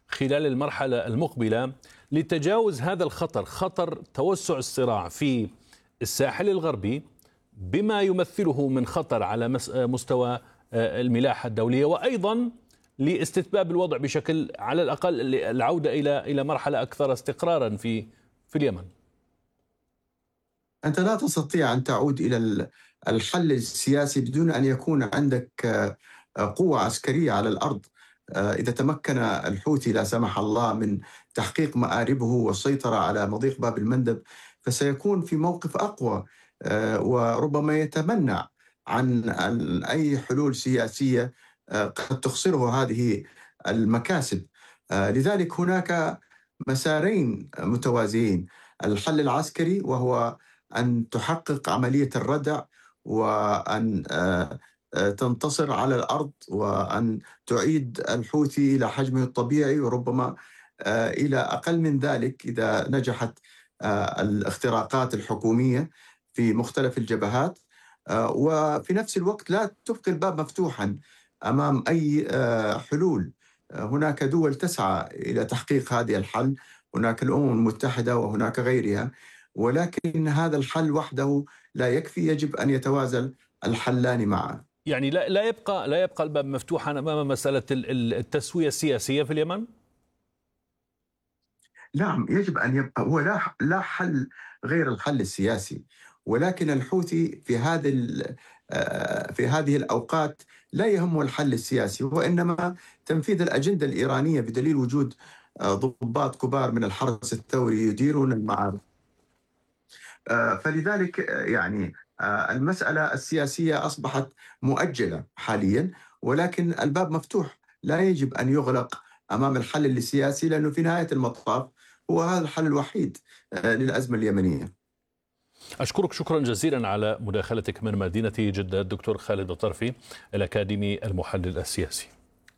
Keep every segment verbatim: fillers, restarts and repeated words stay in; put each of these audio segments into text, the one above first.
خلال المرحلة المقبلة لتجاوز هذا الخطر، خطر توسع الصراع في الساحل الغربي بما يمثله من خطر على مستوى الملاحة الدولية، وأيضا لاستتباب الوضع بشكل على الأقل العودة إلى إلى مرحلة أكثر استقرارا في في اليمن؟ أنت لا تستطيع أن تعود إلى الحل السياسي بدون أن يكون عندك قوة عسكرية على الأرض. إذا تمكن الحوثي لا سمح الله من تحقيق مآربه والسيطرة على مضيق باب المندب فسيكون في موقف أقوى، وربما يتمنع عن أي حلول سياسية قد تخسره هذه المكاسب. لذلك هناك مسارين متوازيين: الحل العسكري وهو أن تحقق عملية الردع وأن تنتصر على الأرض وأن تعيد الحوثي إلى حجمه الطبيعي، وربما إلى أقل من ذلك إذا نجحت الاختراقات الحكومية في مختلف الجبهات. وفي نفس الوقت لا تبقي الباب مفتوحا أمام أي حلول. هناك دول تسعى إلى تحقيق هذه الحل، هناك الأمم المتحدة وهناك غيرها، ولكن هذا الحل وحده لا يكفي، يجب أن يتوازن الحلان معا. يعني لا لا يبقى لا يبقى الباب مفتوحا أمام مسألة التسوية السياسية في اليمن؟ نعم، يجب أن يبقى هو لا لا حل غير الحل السياسي، ولكن الحوثي في هذه في هذه الأوقات لا يهمه الحل السياسي وإنما تنفيذ الأجندة الإيرانية، بدليل وجود ضباط كبار من الحرس الثوري يديرون المعارك. فلذلك يعني المسألة السياسية أصبحت مؤجلة حاليا، ولكن الباب مفتوح لا يجب أن يغلق أمام الحل السياسي، لأنه في نهاية المطاف هو هذا الحل الوحيد للأزمة اليمنية. أشكرك شكرا جزيلا على مداخلتك من مدينة جدة الدكتور خالد الطرفي الأكاديمي المحلل السياسي.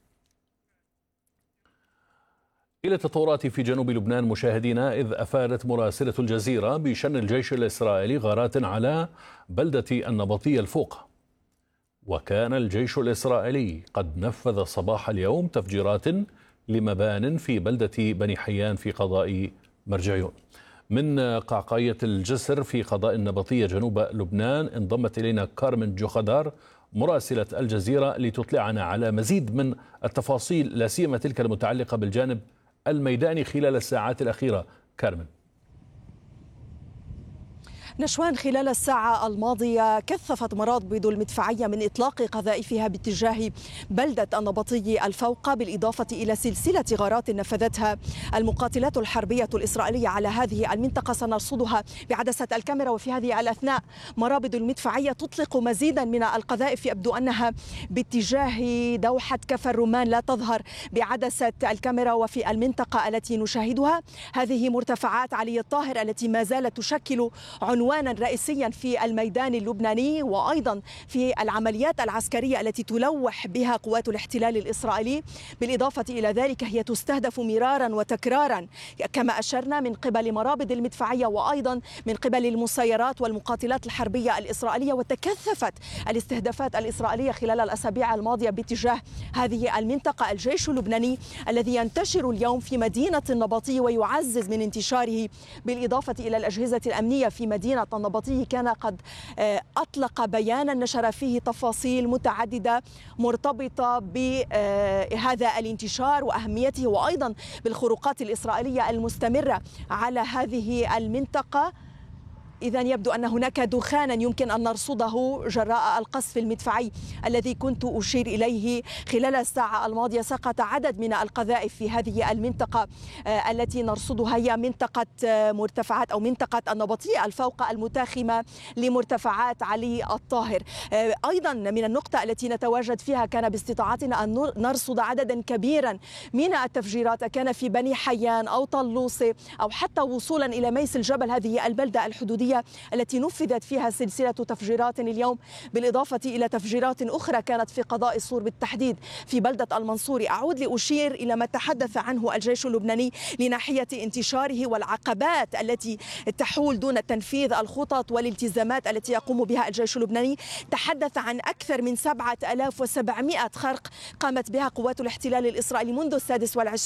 إلى التطورات في جنوب لبنان مشاهدينا، إذ أفادت مراسلة الجزيرة بشن الجيش الإسرائيلي غارات على بلدة النبطية الفوقة، وكان الجيش الإسرائيلي قد نفذ صباح اليوم تفجيرات لمبان في بلدة بني حيان في قضاء مرجعيون. من قعقاية الجسر في قضاء النبطية جنوب لبنان انضمت إلينا كارمن جوخدار مراسلة الجزيرة لتطلعنا على مزيد من التفاصيل، لا سيما تلك المتعلقة بالجانب الميداني خلال الساعات الأخيرة. كارمن. نشوان، خلال الساعة الماضية كثفت مرابط المدفعية من إطلاق قذائفها باتجاه بلدة النبطي الفوقة، بالإضافة إلى سلسلة غارات نفذتها المقاتلات الحربية الإسرائيلية على هذه المنطقة سنرصدها بعدسة الكاميرا. وفي هذه الأثناء مرابط المدفعية تطلق مزيدا من القذائف، يبدو أنها باتجاه دوحة كفر الرمان، لا تظهر بعدسة الكاميرا. وفي المنطقة التي نشاهدها هذه مرتفعات علي الطاهر التي ما زالت تشكل عنوان عنوانا رئيسيا في الميدان اللبناني، وأيضا في العمليات العسكرية التي تلوح بها قوات الاحتلال الإسرائيلي. بالإضافة إلى ذلك هي تستهدف مرارا وتكرارا كما أشرنا من قبل مرابط المدفعية وأيضا من قبل المسيرات والمقاتلات الحربية الإسرائيلية. وتكثفت الاستهدافات الإسرائيلية خلال الأسابيع الماضية باتجاه هذه المنطقة. الجيش اللبناني الذي ينتشر اليوم في مدينة النبطي ويعزز من انتشاره، بالإضافة إلى الأجهزة الأمنية في مدينة النبطي، كان قد أطلق بيانا نشر فيه تفاصيل متعددة مرتبطة بهذا الانتشار وأهميته، وأيضا بالخروقات الإسرائيلية المستمرة على هذه المنطقة. إذن يبدو أن هناك دخانا يمكن أن نرصده جراء القصف المدفعي الذي كنت أشير إليه. خلال الساعة الماضية سقط عدد من القذائف في هذه المنطقة التي نرصدها، هي منطقة مرتفعات أو منطقة النبطية الفوق المتاخمة لمرتفعات علي الطاهر. أيضا من النقطة التي نتواجد فيها كان باستطاعتنا أن نرصد عددا كبيرا من التفجيرات، كان في بني حيان أو طلوسي أو حتى وصولا إلى ميس الجبل، هذه البلدة الحدودية التي نفذت فيها سلسلة تفجيرات اليوم، بالإضافة إلى تفجيرات أخرى كانت في قضاء الصور، بالتحديد في بلدة المنصوري. أعود لأشير إلى ما تحدث عنه الجيش اللبناني لناحية انتشاره والعقبات التي تحول دون تنفيذ الخطط والالتزامات التي يقوم بها الجيش اللبناني. تحدث عن أكثر من سبعة آلاف وسبعمائة خرق قامت بها قوات الاحتلال الإسرائيلي منذ السادس والعشرين